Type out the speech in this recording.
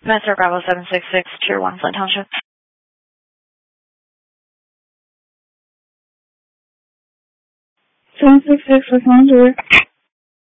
Master Bravo 766, Tier 1, Flint Township. 766, what's on door?